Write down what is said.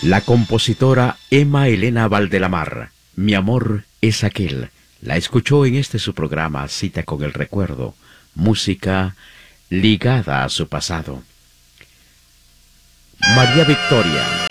La compositora Emma Elena Valdelamar, Mi amor es aquel, la escuchó en este su programa Cita con el Recuerdo, música ligada a su pasado. María Victoria